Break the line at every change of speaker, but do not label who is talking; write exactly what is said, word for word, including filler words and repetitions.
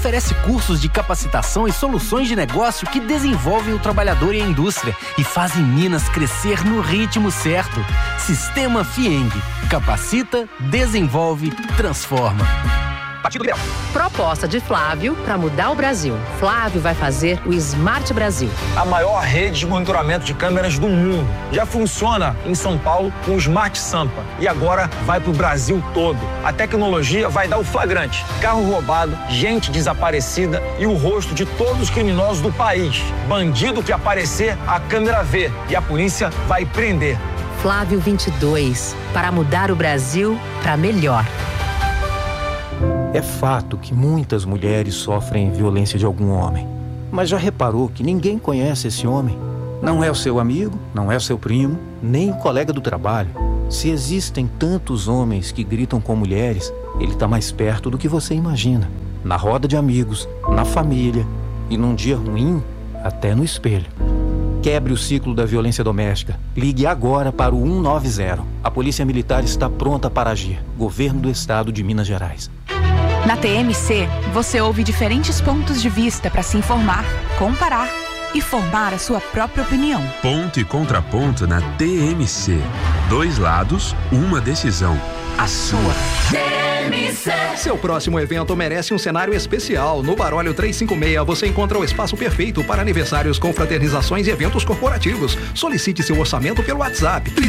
Oferece cursos de capacitação e soluções de negócio que desenvolvem o trabalhador e a indústria e fazem Minas crescer no ritmo certo. Sistema Fieng. Capacita, desenvolve, transforma.
Partido Liberal.
Proposta de Flávio para mudar o Brasil. Flávio vai fazer o Smart Brasil.
A maior rede de monitoramento de câmeras do mundo. Já funciona em São Paulo com o Smart Sampa. E agora vai para o Brasil todo. A tecnologia vai dar o flagrante. Carro roubado, gente desaparecida e o rosto de todos os criminosos do país. Bandido que aparecer, a câmera vê. E a polícia vai prender.
Flávio vinte e dois. Para mudar o Brasil para melhor.
É fato que muitas mulheres sofrem violência de algum homem. Mas já reparou que ninguém conhece esse homem? Não é o seu amigo, não é o seu primo, nem o colega do trabalho. Se existem tantos homens que gritam com mulheres, ele está mais perto do que você imagina. Na roda de amigos, na família e num dia ruim, até no espelho. Quebre o ciclo da violência doméstica. Ligue agora para o cento e noventa. A Polícia Militar está pronta para agir. Governo do Estado de Minas Gerais.
Na T M C, você ouve diferentes pontos de vista para se informar, comparar e formar a sua própria opinião.
Ponto e contraponto na T M C. Dois lados, uma decisão. A sua.
T M C.
Seu próximo evento merece um cenário especial. No Barólio trezentos e cinquenta e seis você encontra o espaço perfeito para aniversários, confraternizações e eventos corporativos. Solicite seu orçamento pelo WhatsApp